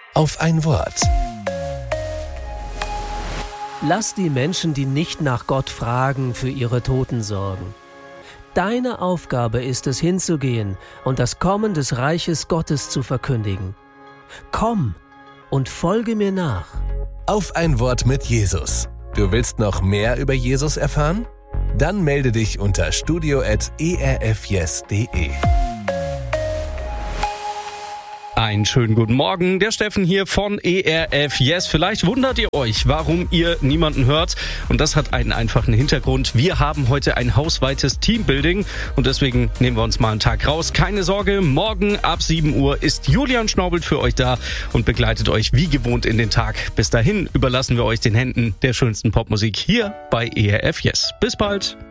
Auf ein Wort. Lass die Menschen, die nicht nach Gott fragen, für ihre Toten sorgen. Deine Aufgabe ist es, hinzugehen und das Kommen des Reiches Gottes zu verkündigen. Komm und folge mir nach. Auf ein Wort mit Jesus. Du willst noch mehr über Jesus erfahren? Dann melde dich unter studio@erfyes.de. Einen schönen guten Morgen, der Steffen hier von ERF Yes. Vielleicht wundert ihr euch, warum ihr niemanden hört. Und das hat einen einfachen Hintergrund. Wir haben heute ein hausweites Teambuilding und deswegen nehmen wir uns mal einen Tag raus. Keine Sorge, morgen ab 7 Uhr ist Julian Schnaubelt für euch da und begleitet euch wie gewohnt in den Tag. Bis dahin überlassen wir euch den Händen der schönsten Popmusik hier bei ERF Yes. Bis bald.